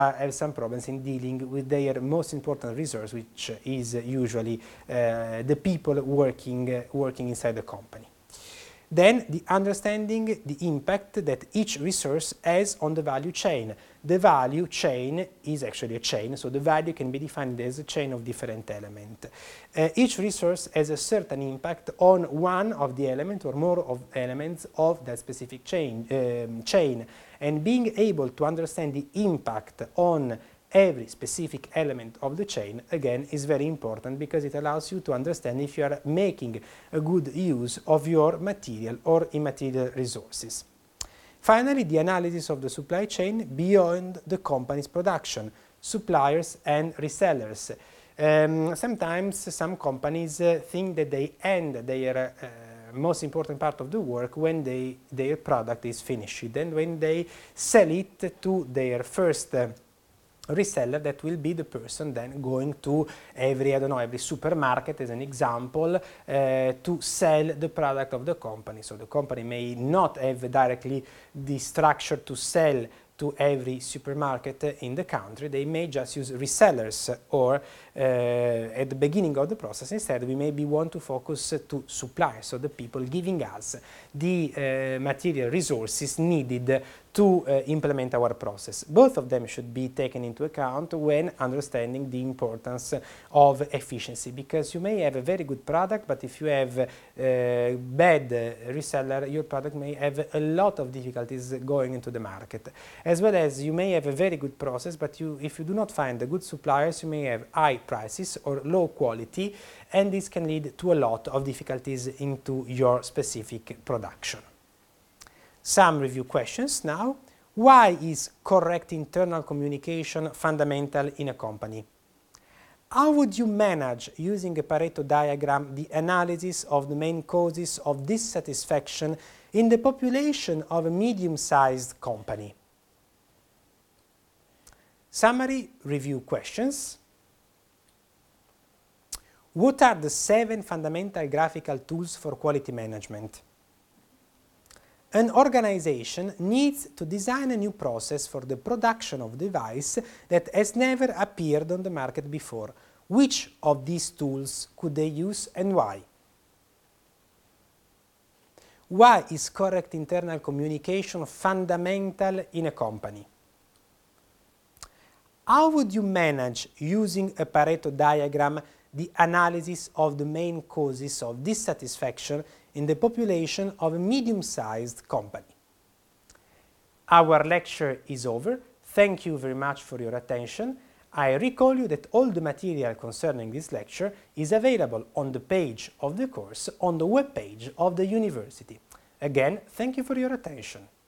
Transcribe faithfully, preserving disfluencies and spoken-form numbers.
have some problems in dealing with their most important resource, which is usually uh, the people working, uh, working inside the company. Then the understanding the impact that each resource has on the value chain. The value chain is actually a chain, so the value can be defined as a chain of different elements. Uh, each resource has a certain impact on one of the elements or more of elements of that specific chain, um, chain. And being able to understand the impact on every specific element of the chain, again, is very important because it allows you to understand if you are making a good use of your material or immaterial resources. Finally, the analysis of the supply chain beyond the company's production, suppliers and resellers. Um, sometimes some companies uh, think that they end their uh, most important part of the work when they, their product is finished and when they sell it to their first uh, reseller, that will be the person then going to every, I don't know, every supermarket as an example, uh, to sell the product of the company. So the company may not have directly the structure to sell to every supermarket in the country. They may just use resellers, or uh, at the beginning of the process instead we maybe want to focus to suppliers, so the people giving us the uh, material resources needed to uh, implement our process. Both of them should be taken into account when understanding the importance of efficiency, because you may have a very good product, but if you have uh, bad uh, reseller, your product may have a lot of difficulties going into the market. As well as you may have a very good process, but you, if you do not find the good suppliers, you may have high prices or low quality, and this can lead to a lot of difficulties into your specific production. Some review questions now. Why is correct internal communication fundamental in a company? How would you manage, using a Pareto diagram, the analysis of the main causes of dissatisfaction in the population of a medium-sized company? Summary review questions. What are the seven fundamental graphical tools for quality management? An organization needs to design a new process for the production of a device that has never appeared on the market before. Which of these tools could they use and why? Why is correct internal communication fundamental in a company? How would you manage, using a Pareto diagram, the analysis of the main causes of dissatisfaction in the population of a medium-sized company? Our lecture is over. Thank you very much for your attention. I recall you that all the material concerning this lecture is available on the page of the course on the web page of the university. Again, thank you for your attention.